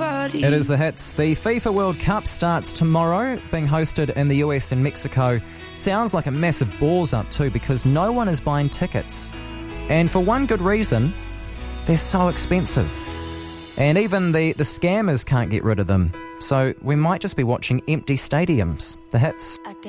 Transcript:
nobody. It is the hits. The FIFA World Cup starts tomorrow, being hosted in the US and Mexico. Sounds like a massive balls up too, because no one is buying tickets. And for one good reason, they're so expensive. And even the scammers can't get rid of them. So we might just be watching empty stadiums. The hits.